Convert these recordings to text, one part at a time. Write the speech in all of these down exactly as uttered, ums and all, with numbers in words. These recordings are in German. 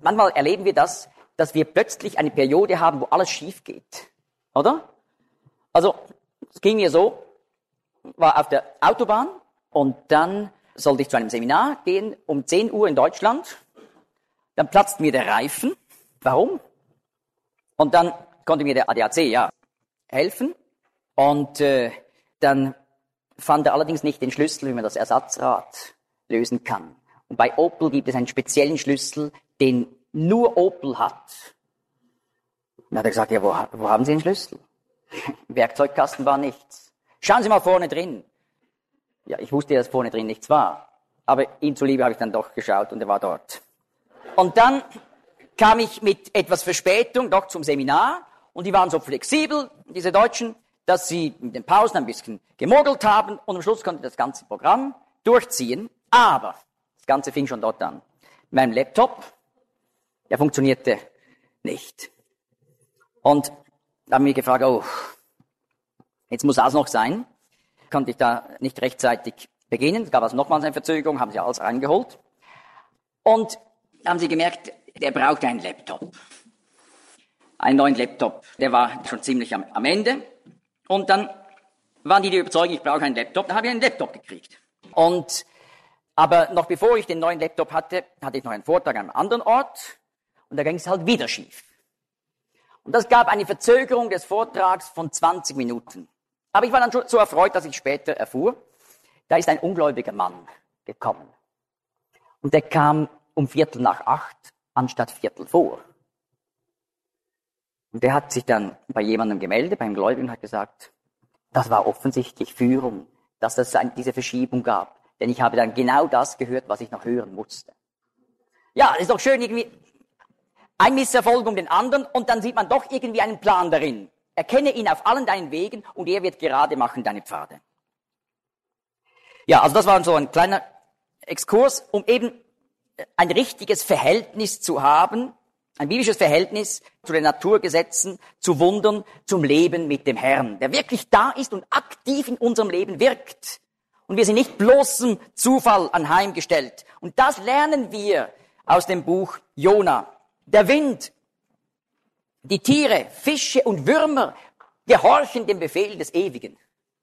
manchmal erleben wir das, dass wir plötzlich eine Periode haben, wo alles schief geht. Oder? Also, es ging mir so, war auf der Autobahn und dann sollte ich zu einem Seminar gehen, um zehn Uhr in Deutschland. Dann platzt mir der Reifen. Warum? Und dann konnte mir der A D A C ja helfen. Und äh, dann fand er allerdings nicht den Schlüssel, wie man das Ersatzrad lösen kann. Und bei Opel gibt es einen speziellen Schlüssel, den nur Opel hat. Dann hat er gesagt, ja, wo, wo haben Sie den Schlüssel? Im Werkzeugkasten war nichts. Schauen Sie mal vorne drin. Ja, ich wusste, dass vorne drin nichts war. Aber ihm zuliebe habe ich dann doch geschaut und er war dort. Und dann kam ich mit etwas Verspätung doch zum Seminar und die waren so flexibel, diese Deutschen, dass sie mit den Pausen ein bisschen gemogelt haben und am Schluss konnte ich das ganze Programm durchziehen. Aber das Ganze fing schon dort an. Mein Laptop, der funktionierte nicht. Und da haben wir gefragt, oh, jetzt muss das noch sein. Konnte ich da nicht rechtzeitig beginnen. Es gab also nochmals eine Verzögerung, haben sie alles reingeholt. Und da haben sie gemerkt, der braucht einen Laptop. Einen neuen Laptop. Der war schon ziemlich am, am Ende. Und dann waren die der Überzeugung, ich brauche einen Laptop. Dann habe ich einen Laptop gekriegt. Und, aber noch bevor ich den neuen Laptop hatte, hatte ich noch einen Vortrag an einem anderen Ort. Und da ging es halt wieder schief. Und das gab eine Verzögerung des Vortrags von zwanzig Minuten. Aber ich war dann schon so erfreut, dass ich später erfuhr, da ist ein ungläubiger Mann gekommen. Und der kam um Viertel nach acht anstatt Viertel vor. Und der hat sich dann bei jemandem gemeldet, beim Gläubigen, und hat gesagt, das war offensichtlich Führung, dass es diese Verschiebung gab. Denn ich habe dann genau das gehört, was ich noch hören musste. Ja, das ist doch schön, irgendwie ein Misserfolg um den anderen und dann sieht man doch irgendwie einen Plan darin. Erkenne ihn auf allen deinen Wegen und er wird gerade machen deine Pfade. Ja, also das war so ein kleiner Exkurs, um eben ein richtiges Verhältnis zu haben, ein biblisches Verhältnis zu den Naturgesetzen, zu Wundern, zum Leben mit dem Herrn, der wirklich da ist und aktiv in unserem Leben wirkt. Und wir sind nicht bloßem Zufall anheimgestellt. Und das lernen wir aus dem Buch Jona. Der Wind, die Tiere, Fische und Würmer gehorchen dem Befehl des Ewigen.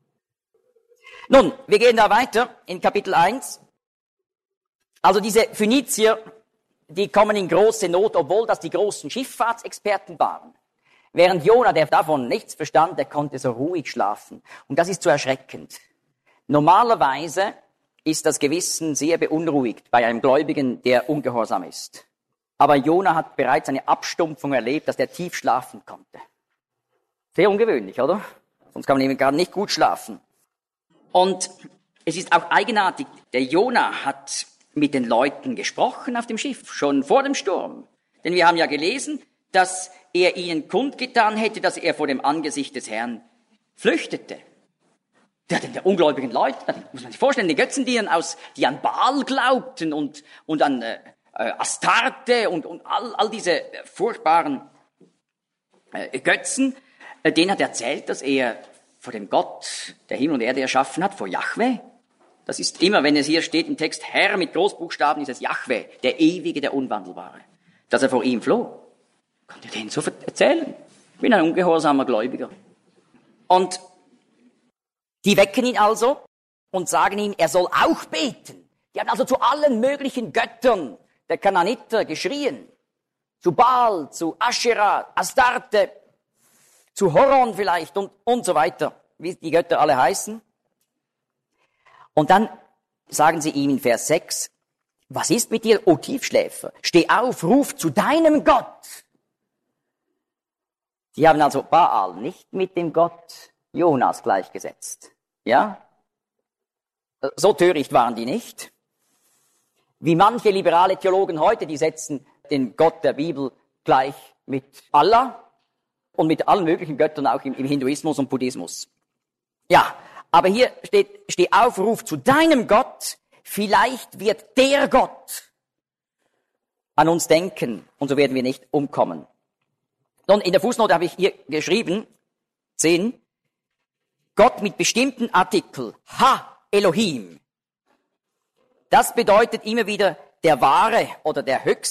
Nun, wir gehen da weiter in Kapitel eins. Also diese Phönizier, die kommen in große Not, obwohl das die großen Schifffahrtsexperten waren. Während Jona, der davon nichts verstand, der konnte so ruhig schlafen. Und das ist so erschreckend. Normalerweise ist das Gewissen sehr beunruhigt bei einem Gläubigen, der ungehorsam ist. Aber Jona hat bereits eine Abstumpfung erlebt, dass er tief schlafen konnte. Sehr ungewöhnlich, oder? Sonst kann man eben gerade nicht gut schlafen. Und es ist auch eigenartig, der Jona hat mit den Leuten gesprochen auf dem Schiff, schon vor dem Sturm. Denn wir haben ja gelesen, dass er ihnen kundgetan hätte, dass er vor dem Angesicht des Herrn flüchtete. Der, der ungläubigen Leute, muss man sich vorstellen, die Götzendienern aus, die an Baal glaubten und, und an äh, Astarte und, und all, all diese furchtbaren äh, Götzen, äh, denen hat er erzählt, dass er vor dem Gott, der Himmel und Erde erschaffen hat, vor Jahwe. Das ist immer, wenn es hier steht im Text, Herr mit Großbuchstaben, ist es Jahwe, der Ewige, der Unwandelbare. Dass er vor ihm floh. Konnte er denen so erzählen? Ich bin ein ungehorsamer Gläubiger. Und die wecken ihn also und sagen ihm, er soll auch beten. Die haben also zu allen möglichen Göttern der Kanaaniter geschrien. Zu Baal, zu Aschera, Astarte, zu Horon vielleicht und, und so weiter, wie die Götter alle heißen. Und dann sagen sie ihm in Vers sechs, was ist mit dir, o Tiefschläfer? Steh auf, ruf zu deinem Gott. Sie haben also Baal nicht mit dem Gott Jonas gleichgesetzt. Ja? So töricht waren die nicht. Wie manche liberale Theologen heute, die setzen den Gott der Bibel gleich mit Allah und mit allen möglichen Göttern auch im, im Hinduismus und Buddhismus. Ja, aber hier steht, steh auf, ruf zu deinem Gott, vielleicht wird der Gott an uns denken und so werden wir nicht umkommen. Nun, in der Fußnote habe ich hier geschrieben, zehn, Gott mit bestimmten Artikel, Ha Elohim. Das bedeutet immer wieder der wahre oder der höchste